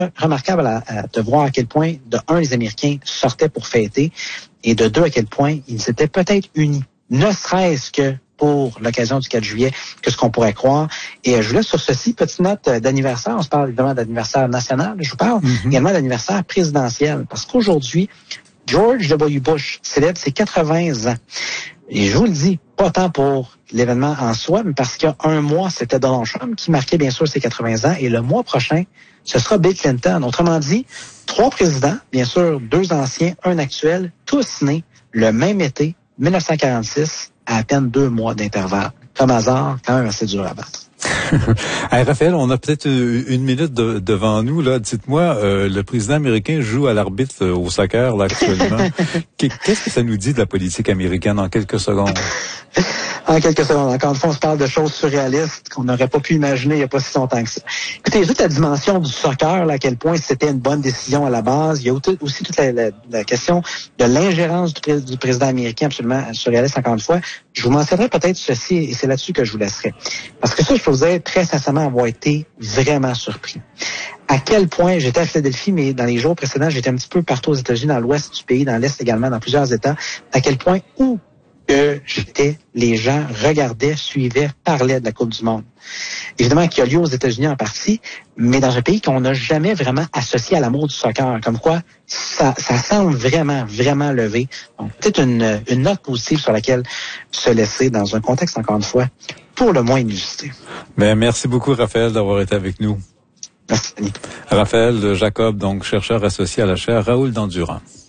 remarquable de voir à quel point, de un, les Américains sortaient pour fêter, et de deux, à quel point ils s'étaient peut-être unis, ne serait-ce que pour l'occasion du 4 juillet, que ce qu'on pourrait croire. Et je vous laisse sur ceci, petite note d'anniversaire. On se parle évidemment d'anniversaire national, je vous parle, également d'anniversaire présidentiel, parce qu'aujourd'hui, George W. Bush célèbre ses 80 ans. Et je vous le dis, pas tant pour l'événement en soi, mais parce qu'il y a un mois, c'était Donald Trump qui marquait bien sûr ses 80 ans. Et le mois prochain, ce sera Bill Clinton. Autrement dit, 3 présidents, bien sûr, 2 anciens, un actuel, tous nés le même été, 1946, à peine 2 mois d'intervalle. Comme hasard, quand même assez dur à battre. Hey, Raphaël, on a peut-être une minute devant nous. Là. Dites-moi, le président américain joue à l'arbitre au soccer là, actuellement. Qu'est-ce que ça nous dit de la politique américaine en quelques secondes? En quelques secondes. Encore une fois, on se parle de choses surréalistes qu'on n'aurait pas pu imaginer il n'y a pas si longtemps que ça. Écoutez, toute la dimension du soccer, là, à quel point c'était une bonne décision à la base. Il y a aussi toute la question de l'ingérence du président américain, absolument surréaliste, encore une fois. Je vous mentionnerai peut-être ceci, et c'est là-dessus que je vous laisserai. Parce que ça, je peux vous dire très sincèrement avoir été vraiment surpris. À quel point, j'étais à Philadelphie, mais dans les jours précédents, j'étais un petit peu partout aux États-Unis, dans l'ouest du pays, dans l'est également, dans plusieurs États, à quel point où que j'étais, les gens regardaient, suivaient, parlaient de la Coupe du Monde. Évidemment qu'il y a lieu aux États-Unis en partie, mais dans un pays qu'on n'a jamais vraiment associé à l'amour du soccer. Comme quoi, ça semble vraiment, vraiment levé. Donc, peut-être une note positive sur laquelle se laisser dans un contexte, encore une fois, pour le moins inusité. Ben, merci beaucoup, Raphaël, d'avoir été avec nous. Merci, Denis. Raphaël Jacob, donc chercheur associé à la chaire Raoul Dandurand.